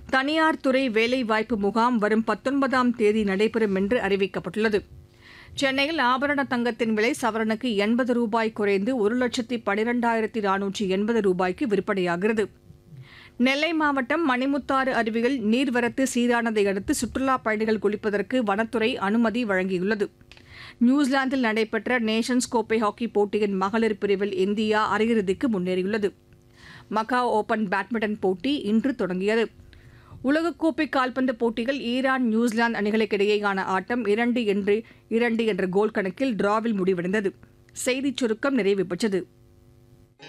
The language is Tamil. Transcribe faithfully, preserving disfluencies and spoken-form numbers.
தனியார் துறை வேலைவாய்ப்பு முகாம் வரும் பத்தொன்பதாம் தேதி நடைபெறும் என்று அறிவிக்கப்பட்டுள்ளது. சென்னையில் ஆபரண தங்கத்தின் விலை சவரனுக்கு எண்பது ரூபாய் குறைந்து ஒரு லட்சத்தி பனிரெண்டாயிரத்தி நானூற்றி எண்பது ரூபாய்க்கு விற்பனையாகிறது. நெல்லை மாவட்டம் மணிமுத்தாறு அருவியில் நீர்வரத்து சீரானதை அடுத்து சுற்றுலாப் பயணிகள் குளிப்பதற்கு வனத்துறை அனுமதி வழங்கியுள்ளது. நியூசிலாந்தில் நடைபெற்ற நேஷன்ஸ் கோப்பை ஹாக்கி போட்டியின் மகளிர் பிரிவில் இந்தியா அரையிறுதிக்கு முன்னேறியுள்ளது. மக்காவ் ஓபன் பேட்மிண்டன் போட்டி இன்று தொடங்கியது. உலகக்கோப்பை கால்பந்து போட்டியில் ஈரான் நியூசிலாந்து அணிகளுக்கிடையேயான ஆட்டம் இரண்டு என்று இரண்டு என்ற கோல் கணக்கில் டிராவில் முடிவடைந்தது. செய்திச் சுருக்கம் நிறைவு பெற்றது.